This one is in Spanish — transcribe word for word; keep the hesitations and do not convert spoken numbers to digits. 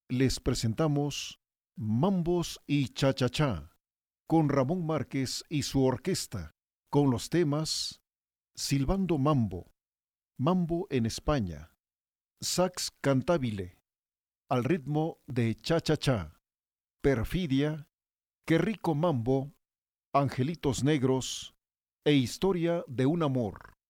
les presentamos Mambos y Cha-Cha-Cha, con Ramón Márquez y su orquesta, con los temas Silbando Mambo, Mambo en España, Sax Cantabile, al ritmo de Cha-Cha-Cha, Perfidia, Qué rico mambo, Angelitos Negros e Historia de un amor.